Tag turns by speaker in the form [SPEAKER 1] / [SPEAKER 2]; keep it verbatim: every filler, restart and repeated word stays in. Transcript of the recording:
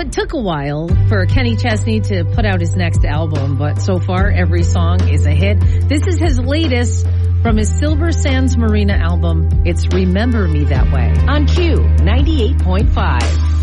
[SPEAKER 1] it took a while for Kenny Chesney to put out his next album, but so far every song is a hit. This is his latest from his Silver Sands Marina album. It's Remember Me That Way on Q ninety-eight point five.